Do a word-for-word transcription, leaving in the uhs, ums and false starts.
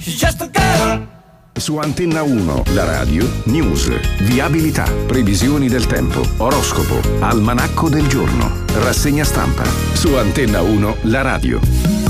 she's just a girl. Su Antenna uno, la radio, news, viabilità, previsioni del tempo, oroscopo, almanacco del giorno, rassegna stampa. Su Antenna uno, la radio.